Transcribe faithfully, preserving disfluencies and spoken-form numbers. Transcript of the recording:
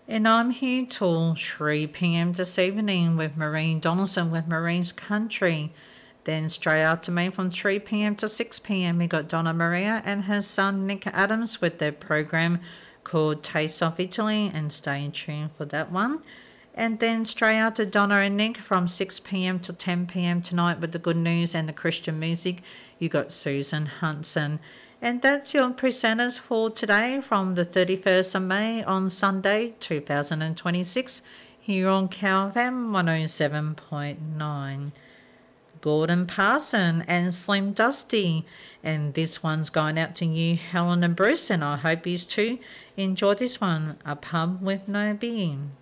And I'm here till three p.m. this evening with Maureen Donaldson with Maureen's Country. Then straight after me from three p.m. to six p.m. we got Donna Maria and her son Nick Adams with their program called Taste of Italy, and stay tuned for that one. And then straight after Donna and Nick from six p.m. to ten p.m. tonight with the good news and the Christian music, you got Susan Hunson. And that's your presenters for today from the thirty-first of May on Sunday two thousand twenty-six here on Cow F M one oh seven point nine. Gordon Parson and Slim Dusty, and this one's going out to you, Helen and Bruce, and I hope you too enjoy this one, A Pub with No Beer.